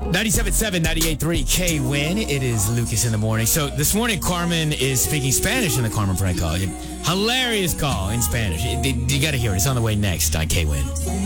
97.7, 98.3 K-Win. It is Lucas in the morning. So this morning, Carmen is speaking Spanish in the Carmen Prank Call. Hilarious call in Spanish. You got to hear it. It's on the way next on K-Win.